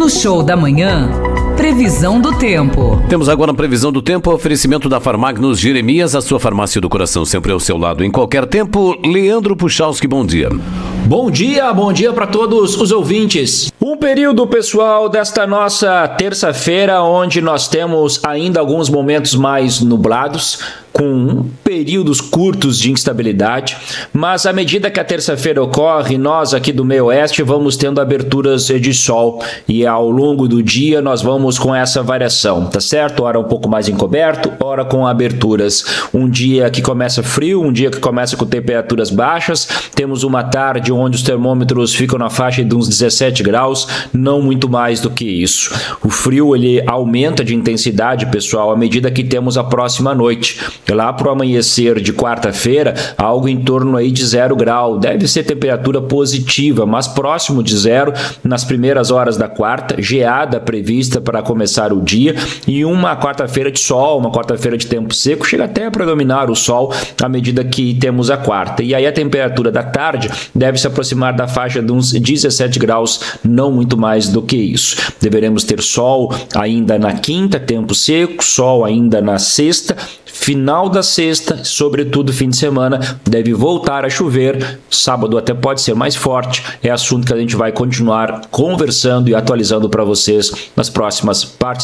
No Show da Manhã, previsão do tempo. Temos agora a previsão do tempo, oferecimento da Farmagnos Jeremias, a sua farmácia do coração, sempre ao seu lado, em qualquer tempo. Leandro Puchalski, bom dia. Bom dia para todos os ouvintes. Um período, pessoal, desta nossa terça-feira, onde nós temos ainda alguns momentos mais nublados, com períodos curtos de instabilidade, mas à medida que a terça-feira ocorre, nós aqui do meio oeste vamos tendo aberturas de sol e ao longo do dia nós vamos com essa variação, tá certo? Ora um pouco mais encoberto, ora com aberturas. Um dia que começa frio, um dia que começa com temperaturas baixas, temos uma tarde onde os termômetros ficam na faixa de uns 17 graus, não muito mais do que isso. O frio ele aumenta de intensidade, pessoal, à medida que temos a próxima noite. Lá para o amanhecer de quarta-feira, algo em torno aí de 0 grau. Deve ser temperatura positiva, mas próximo de zero nas primeiras horas da quarta. Geada prevista para começar o dia e uma quarta-feira de sol, uma quarta-feira de tempo seco. Chega até a predominar o sol à medida que temos a quarta. E aí a temperatura da tarde deve se aproximar da faixa de uns 17 graus, não muito mais do que isso. Deveremos ter sol ainda na quinta, tempo seco, sol ainda na sexta. Final da sexta, sobretudo fim de semana, deve voltar a chover. Sábado até pode ser mais forte. É assunto que a gente vai continuar conversando e atualizando para vocês nas próximas partes.